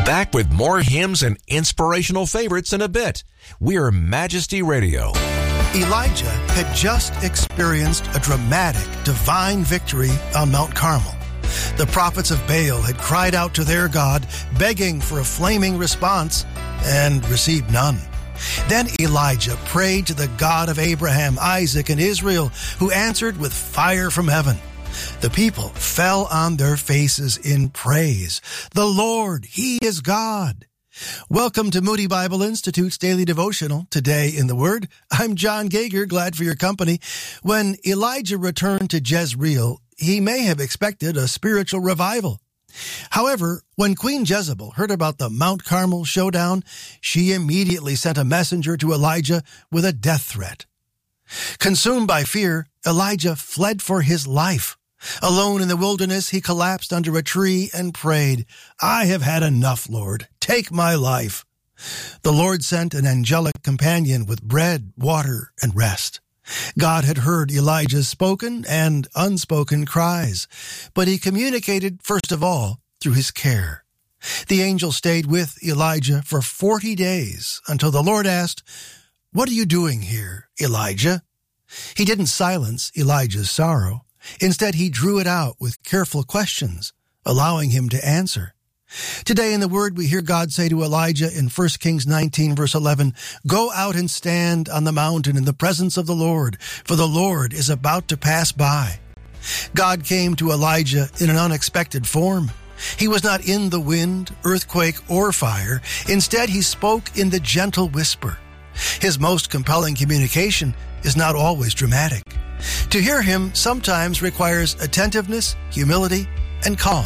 Back with more hymns and inspirational favorites in a bit. We're Majesty Radio. Elijah had just experienced a dramatic divine victory on Mount Carmel. The prophets of Baal had cried out to their God, begging for a flaming response, and received none. Then Elijah prayed to the God of Abraham, Isaac, and Israel, who answered with fire from heaven. The people fell on their faces in praise. The Lord, He is God. Welcome to Moody Bible Institute's Daily Devotional, Today in the Word. I'm John Gager, glad for your company. When Elijah returned to Jezreel, he may have expected a spiritual revival. However, when Queen Jezebel heard about the Mount Carmel showdown, she immediately sent a messenger to Elijah with a death threat. Consumed by fear, Elijah fled for his life. Alone in the wilderness, he collapsed under a tree and prayed, "I have had enough, Lord. Take my life." The Lord sent an angelic companion with bread, water, and rest. God had heard Elijah's spoken and unspoken cries, but he communicated first of all through his care. The angel stayed with Elijah for 40 days until the Lord asked, "What are you doing here, Elijah?" He didn't silence Elijah's sorrow. Instead, he drew it out with careful questions, allowing him to answer. Today in the Word, we hear God say to Elijah in 1 Kings 19, verse 11, "Go out and stand on the mountain in the presence of the Lord, for the Lord is about to pass by." God came to Elijah in an unexpected form. He was not in the wind, earthquake, or fire. Instead, he spoke in the gentle whisper. His most compelling communication is not always dramatic. To hear him sometimes requires attentiveness, humility, and calm.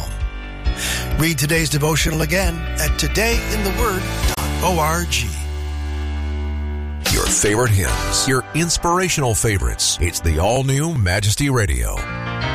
Read today's devotional again at todayintheword.org. Your favorite hymns, your inspirational favorites. It's the all-new Majesty Radio.